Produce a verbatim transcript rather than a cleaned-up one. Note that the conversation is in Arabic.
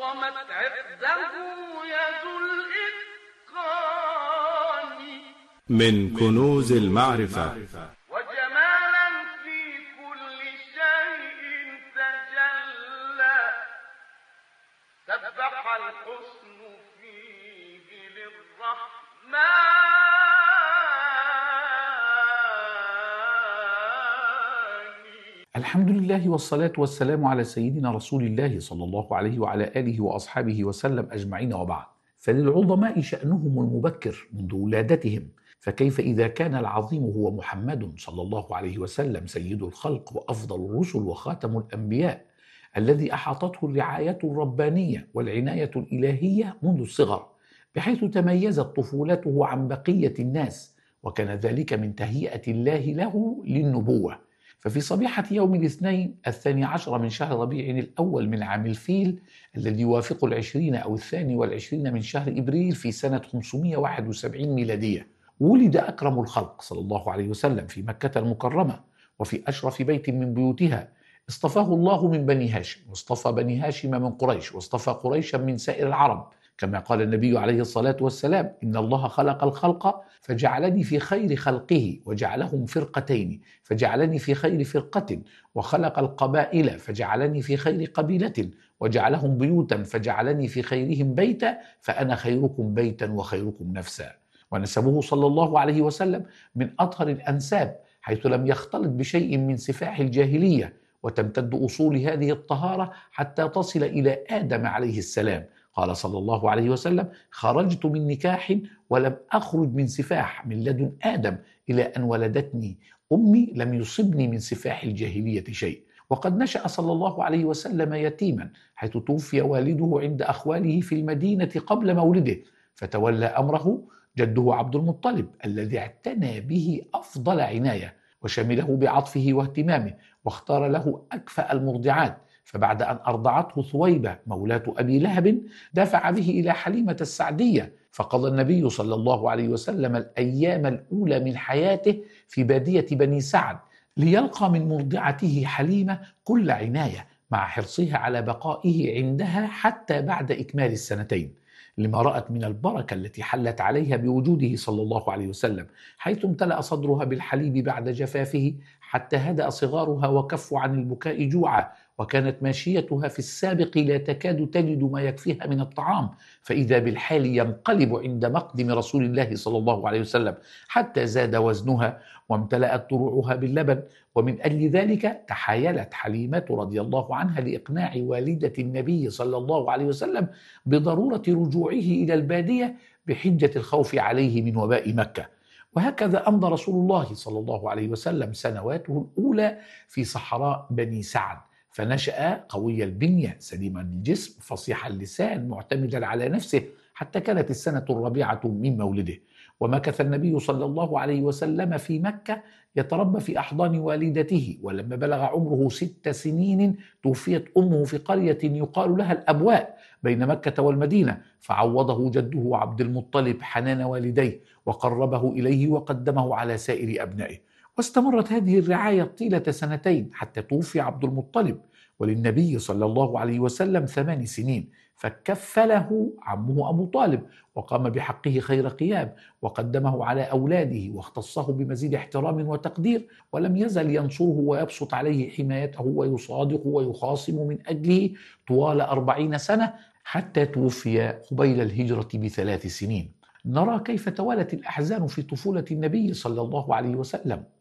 صمت عقده يد الإتقان من كنوز المعرفة وجمالا في كل شيء تجلى سبح الحسن فيه للرحمن. الحمد لله والصلاة والسلام على سيدنا رسول الله صلى الله عليه وعلى آله وأصحابه وسلم أجمعين، وبعد. فللعظماء شأنهم المبكر منذ ولادتهم، فكيف إذا كان العظيم هو محمد صلى الله عليه وسلم سيد الخلق وأفضل الرسل وخاتم الأنبياء، الذي أحاطته الرعاية الربانية والعناية الإلهية منذ الصغر، بحيث تميزت طفولته عن بقية الناس، وكان ذلك من تهيئة الله له للنبوة. ففي صبيحة يوم الاثنين الثاني عشر من شهر ربيع الأول من عام الفيل، الذي يوافق العشرين أو الثاني والعشرين من شهر إبريل في سنة خمسمائة وواحد وسبعين ميلادية، ولد أكرم الخلق صلى الله عليه وسلم في مكة المكرمة، وفي أشرف بيت من بيوتها. اصطفاه الله من بني هاشم، واصطفى بني هاشم من قريش، واصطفى قريشا من سائر العرب، كما قال النبي عليه الصلاة والسلام: إن الله خلق الخلق فجعلني في خير خلقه، وجعلهم فرقتين فجعلني في خير فرقة، وخلق القبائل فجعلني في خير قبيلة، وجعلهم بيوتا فجعلني في خيرهم بيتا، فأنا خيركم بيتا وخيركم نفسا. ونسبه صلى الله عليه وسلم من أطهر الأنساب، حيث لم يختلط بشيء من سفاح الجاهلية، وتمتد أصول هذه الطهارة حتى تصل إلى آدم عليه السلام. قال صلى الله عليه وسلم: خرجت من نكاح ولم أخرج من سفاح من لدن آدم إلى أن ولدتني أمي، لم يصبني من سفاح الجاهلية شيء. وقد نشأ صلى الله عليه وسلم يتيما، حيث توفي والده عند أخواله في المدينة قبل مولده، فتولى أمره جده عبد المطلب، الذي اعتنى به أفضل عناية، وشمله بعطفه واهتمامه، واختار له أكفأ المرضعات. فبعد أن أرضعته ثويبة مولاة أبي لهب، دفع به إلى حليمة السعدية، فقضى النبي صلى الله عليه وسلم الأيام الأولى من حياته في بادية بني سعد، ليلقى من مرضعته حليمة كل عناية، مع حرصها على بقائه عندها حتى بعد إكمال السنتين، لما رأت من البركة التي حلت عليها بوجوده صلى الله عليه وسلم، حيث امتلأ صدرها بالحليب بعد جفافه حتى هدأ صغارها وكفوا عن البكاء جوعا، وكانت ماشيتها في السابق لا تكاد تجد ما يكفيها من الطعام، فإذا بالحال ينقلب عند مقدم رسول الله صلى الله عليه وسلم، حتى زاد وزنها وامتلأت ضروعها باللبن. ومن أجل ذلك تحايلت حليمة رضي الله عنها لإقناع والدة النبي صلى الله عليه وسلم بضرورة رجوعه إلى البادية بحجة الخوف عليه من وباء مكة. وهكذا أمضى رسول الله صلى الله عليه وسلم سنواته الأولى في صحراء بني سعد، فنشأ قوي البنية سليم الجسم فصيح اللسان معتمدا على نفسه، حتى كانت السنة الرابعة من مولده. ومكث النبي صلى الله عليه وسلم في مكة يتربى في أحضان والدته، ولما بلغ عمره ست سنين توفيت أمه في قرية يقال لها الأبواء بين مكة والمدينة، فعوضه جده عبد المطلب حنان والديه، وقربه إليه وقدمه على سائر أبنائه. واستمرت هذه الرعاية طيلة سنتين حتى توفي عبد المطلب، وللنبي صلى الله عليه وسلم ثمان سنين، فكفله عمه أبو طالب، وقام بحقه خير قيام، وقدمه على أولاده، واختصه بمزيد احترام وتقدير، ولم يزل ينصره ويبسط عليه حمايته ويصادق ويخاصم من أجله طوال أربعين سنة، حتى توفي قبيل الهجرة بثلاث سنين. نرى كيف توالت الأحزان في طفولة النبي صلى الله عليه وسلم،